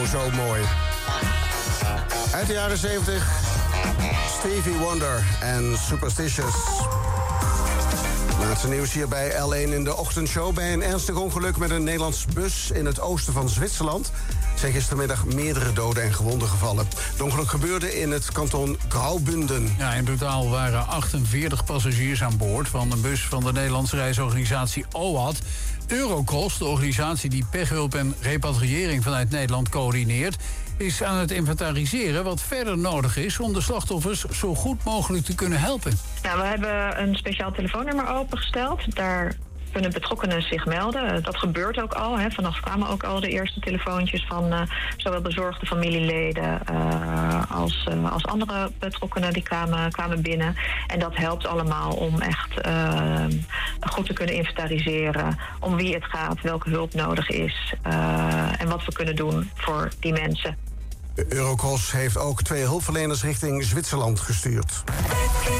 zo mooi. Uit de jaren 70, Stevie Wonder en Superstitious. Laatste nieuws hier bij L1 in de ochtendshow. Bij een ernstig ongeluk met een Nederlands bus in het oosten van Zwitserland zijn gistermiddag meerdere doden en gewonden gevallen. Het ongeluk gebeurde in het kanton Graubünden. Ja, in totaal waren 48 passagiers aan boord van een bus van de Nederlandse reisorganisatie OAT. Eurocross, de organisatie die pechhulp en repatriëring vanuit Nederland coördineert, is aan het inventariseren wat verder nodig is om de slachtoffers zo goed mogelijk te kunnen helpen. Nou, we hebben een speciaal telefoonnummer opengesteld. Daar kunnen betrokkenen zich melden. Dat gebeurt ook al. Vanaf kwamen ook al de eerste telefoontjes van zowel bezorgde familieleden als andere betrokkenen die kwamen binnen. En dat helpt allemaal om echt goed te kunnen inventariseren om wie het gaat, welke hulp nodig is en wat we kunnen doen voor die mensen. Eurocross heeft ook 2 hulpverleners richting Zwitserland gestuurd.